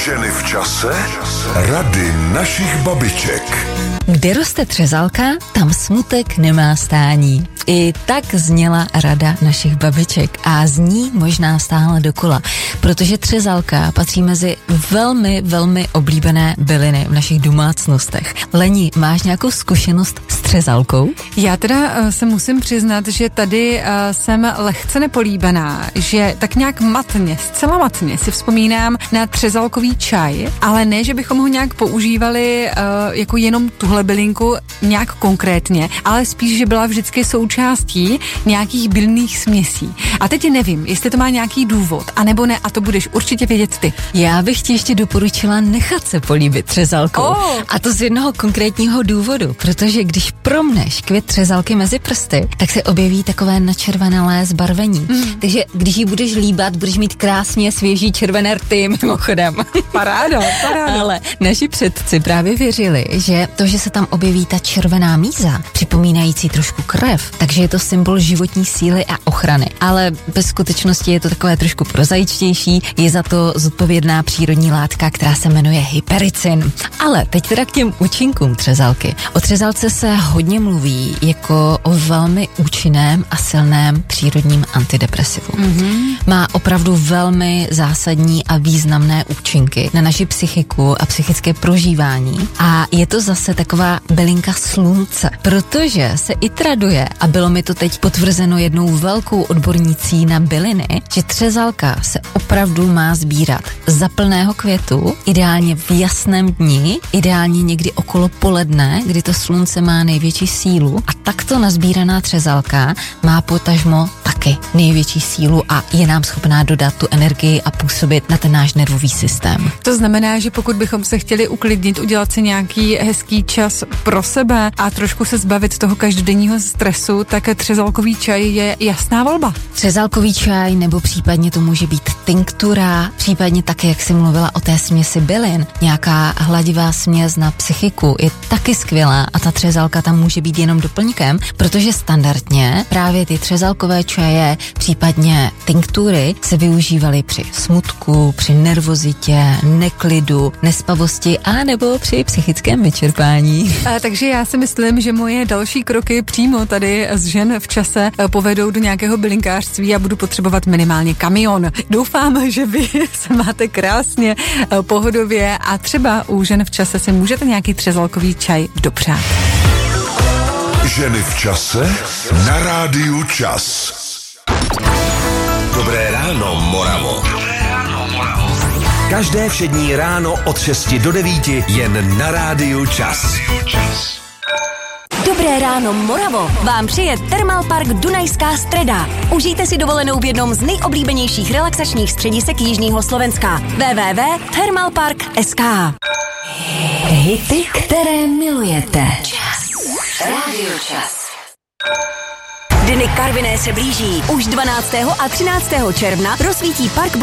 Ženy v čase. Rady našich babiček. Kde roste třezalka, tam smutek nemá stání. I tak zněla rada našich babiček a zní možná stále dokola, protože třezalka patří mezi velmi, velmi oblíbené byliny v našich domácnostech. Leni, máš nějakou zkušenost s třezalkou? Já teda se musím přiznat, že tady jsem lehce nepolíbená, že tak nějak matně, zcela matně si vzpomínám na třezalkový čaj, ale ne, že bychom ho nějak používali jako jenom tuhle bylinku nějak konkrétně, ale spíš, že byla vždycky součástí nějakých bylných směsí. A teď nevím, jestli to má nějaký důvod, anebo ne, a to budeš určitě vědět ty. Já bych ti ještě doporučila nechat se políbit třezalkou. A to z jednoho konkrétního důvodu, protože když promneš květ třezalky mezi prsty, tak se objeví takové načervenalé zbarvení. Takže když ji budeš líbat, budeš mít krásně svěží červené rty, mimochodem. Paráda. Ale naši předci právě věřili, že to, že se tam objeví ta červená míza, připomínající trošku krev, takže je to symbol životní síly a ochrany. Ale ve skutečnosti je to takové trošku prozaičtější, je za to zodpovědná přírodní látka, která se jmenuje hypericin. Ale teď teda k těm účinkům třezalky. O třezalce se hodně mluví jako o velmi účinném a silném přírodním antidepresivu. Má opravdu velmi zásadní a významné účinky na naši psychiku a psychické prožívání. A je to zase taková bylinka slunce, protože se i traduje, a bylo mi to teď potvrzeno jednou velkou odbornicí na byliny, že třezalka se opravdu má sbírat za plného květu, ideálně v jasném dni, ideálně někdy okolo poledne, kdy to slunce má největší sílu, a takto nazbíraná třezalka má potažmo taky největší sílu a je nám schopná dodat tu energii a působit na ten náš nervový systém. To znamená, že pokud bychom se chtěli uklidnit, udělat si nějaký hezký čas pro sebe a trošku se zbavit toho každodenního stresu, tak třezalkový čaj je jasná volba. Třezalkový čaj, nebo případně to může být tinktura, případně taky, jak jsi mluvila o té směsi bylin, nějaká hladivá směs na psychiku je taky skvělá a ta třezalka tam může být jenom doplňkem, protože standardně právě ty třezalkové čaje, případně tinktury se využívaly při smutku, při nervozitě, neklidu, nespavosti a nebo při psychickém vyčerpání. Takže já si myslím, že moje další kroky přímo tady z Žen v čase povedou do nějakého bylinkářství a budu potřebovat minimálně kamion. Doufám, že vy se máte krásně, pohodově a třeba u Žen v čase si můžete nějaký třezalkový čaj dopřát. Ženy v čase na rádiu Čas. Dobré ráno, Moravo. Každé všední ráno od 6 do 9 jen na rádiu Čas. Dobré ráno, Moravo, vám přeje Thermal Park Dunajská Streda. Užijte si dovolenou v jednom z nejoblíbenějších relaxačních středisek jižního Slovenska. www.thermalpark.sk. Hity, které milujete. Rádio Čas. Dny Karviné se blíží. Už 12. a 13. června rozsvítí park